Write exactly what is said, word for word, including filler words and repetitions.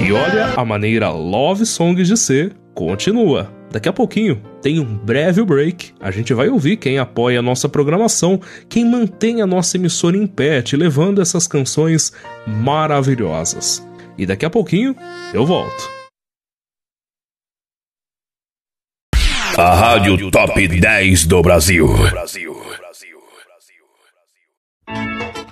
E olha, a maneira Love Songs de ser continua. Daqui a pouquinho tem um breve break. A gente vai ouvir quem apoia a nossa programação, quem mantém a nossa emissora em pé, te levando essas canções maravilhosas. E daqui a pouquinho eu volto. A Rádio Top dez do Brasil. Brasil, Brasil.